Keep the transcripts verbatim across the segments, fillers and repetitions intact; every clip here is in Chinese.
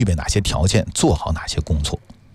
预备哪些条件，做好哪些工作？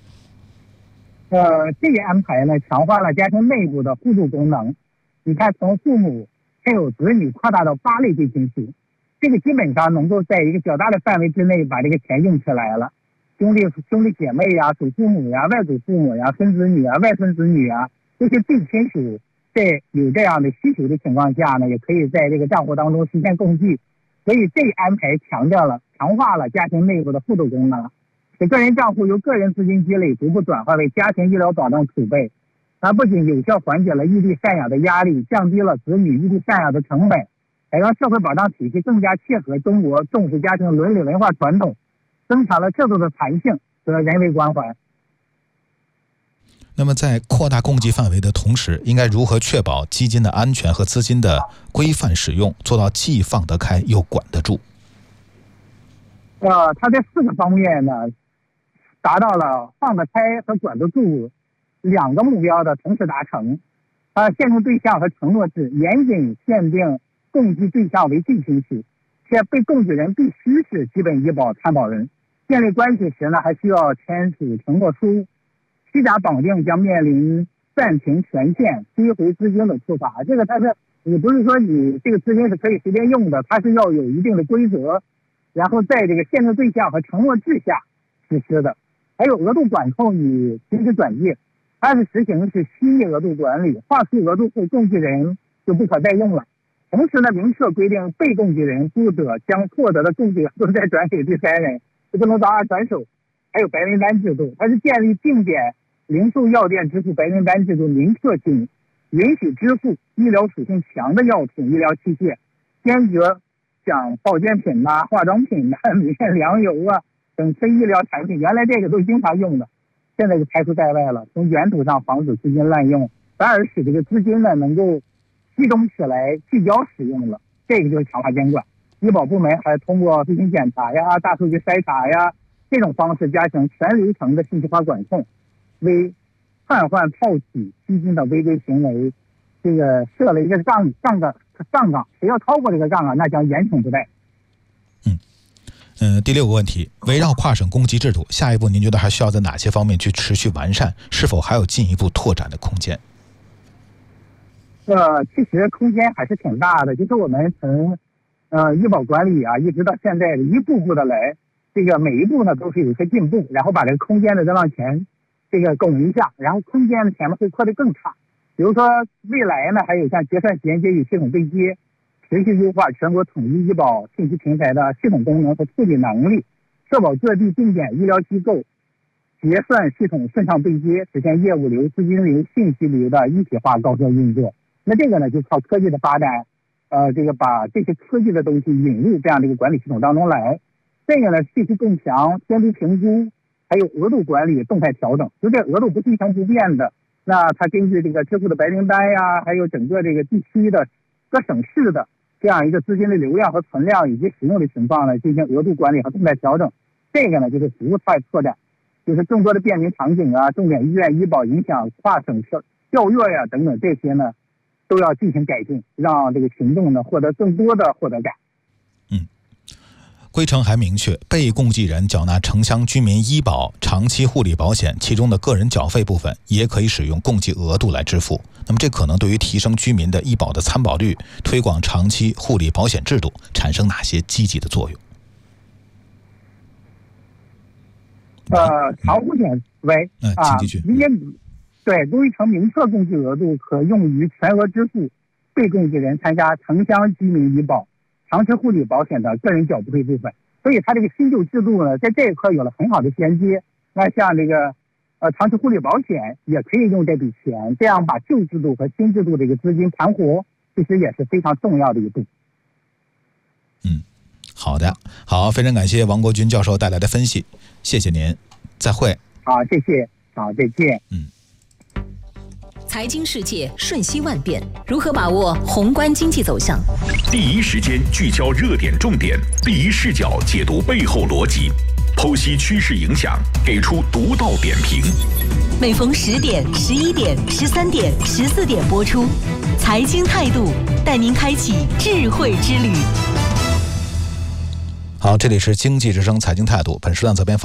呃，这个安排呢，强化了家庭内部的互助功能。你看，从父母、配偶、子女扩大到八类对亲属，这个基本上能够在一个较大的范围之内把这个钱用起来了。兄弟兄弟姐妹呀、祖父母呀、外祖父母呀、孙子女啊、外孙子女啊，这些对亲属在有这样的需求的情况下呢，也可以在这个账户当中实现共济。所以这一安排强调了、强化了家庭内部的互助功能，使个人账户由个人资金积累逐步转化为家庭医疗保障储备。它不仅有效缓解了异地赡养的压力，降低了子女异地赡养的成本，还让社会保障体系更加切合中国重视家庭伦理文化传统，增强了制度的弹性和人为关怀。 那么在扩大共济范围的同时，应该如何确保基金的安全和资金的规范使用，做到既放得开又管得住？ 呃，它这四个方面呢，达到了放得开和管得住两个目标的同时达成。它限定对象和承诺制，严谨限定共济对象为近亲属，且被共济人必须是基本医保参保人。建立关系时呢，还需要签署承诺书。虚假绑定将面临暂停权限、追回资金的处罚。这个它是你不是说你这个资金是可以随便用的，它是要有一定的规则，然后在这个限定对象和承诺制下实施的。还有额度管控与停止转业，它是实行是虚拟额度管理，划出额度后共济人就不可再用了。同时呢，明确规定被共济人不得将获得的共济额度再转给第三人，就不能当二转手。还有白名单制度，它是建立定点零售药店支付白名单制度，明确性允许支付医疗属性强的药品、医疗器械，坚决像保健品呐、啊、化妆品呐、啊、米线、粮油啊等非医疗产品，原来这个都经常用的，现在就排除在外了，从源头上防止资金滥用，反而使这个资金呢能够集中起来聚焦使用了，这个就是强化监管。医保部门还通过例行检查呀、大数据筛查呀这种方式加强全流程的信息化管控，为换换套取基金的违规行为，这个设了一个杠杠杠杠杠，谁要超过这个杠杠，那将严惩不贷。 嗯嗯、呃，第六个问题，围绕跨省共济制度，下一步您觉得还需要在哪些方面去持续完善？是否还有进一步拓展的空间？ 呃，其实空间还是挺大的，就是我们从呃医保管理啊，一直到现在一步步的来，这个每一步呢都是有一些进步，然后把这个空间呢再往前这个拱一下，然后空间呢前面会扩得更差。比如说未来呢，还有像结算衔接与系统对接，持续优化全国统一医保信息平台的系统功能和处理能力，确保各地定点医疗机构结算系统顺畅对接，实现业务流、资金流、信息流的一体化高效运作。那这个呢，就靠科技的发展，呃，这个把这些科技的东西引入这样的一个管理系统当中来。这个呢，信息更强，监督评估，还有额度管理、动态调整。就这额度不是一成不变的，那它根据这个支付的白名单呀，还有整个这个地区的各省市的这样一个资金的流量和存量以及使用的情况呢，进行额度管理和动态调整。这个呢，就是服务态拓展，就是更多的便民场景啊，重点医院医保影响跨省调调阅呀等等这些呢，都要进行改进，让这个群众呢获得更多的获得感。 嗯，规程还明确，被共济人缴纳城乡居民医保、长期护理保险其中的个人缴费部分，也可以使用共济额度来支付。那么这可能对于提升居民的医保的参保率、推广长期护理保险制度产生哪些积极的作用？ 呃，长护险为啊，应该对规程明确共济额度可用于全额支付被共济人参加城乡居民医保、长期护理保险的个人缴付费部分。所以它这个新旧制度呢，在这一块有了很好的衔接。那像这个呃长期护理保险也可以用这笔钱，这样把旧制度和新制度的一个资金盘活，其实也是非常重要的一步。 嗯，好的，好，非常感谢王国军教授带来的分析，谢谢您，再会。 好，谢谢，好，再见。 嗯。 财经世界瞬息万变，如何把握宏观经济走向？ 第一时间聚焦热点重点，第一视角解读背后逻辑，剖析趋势影响，给出独到点评。 每逢十点、十一点、十三点、十四点播出，财经态度带您开启智慧之旅。 好，这里是经济之声财经态度，本时段责编